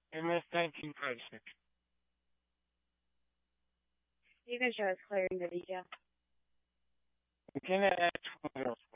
MS 1956. You can show us clearing the detail. McKenna at 12.